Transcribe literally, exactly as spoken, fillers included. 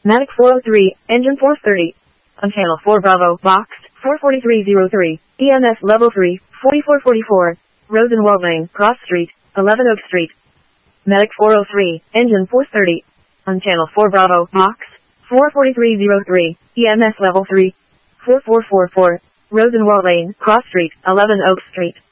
Matic four oh three, engine four thirty. On channel four Bravo, boxed, four forty-three oh three, E M S level three, forty-four forty-four, Rosenwald Lane, Cross Street, eleven Oak Street. Matic four oh three, engine four thirty. On channel four Bravo, boxed, four forty-three oh three, E M S level three, forty-four forty-four, Rosenwald Lane, Cross Street, eleven Oak Street.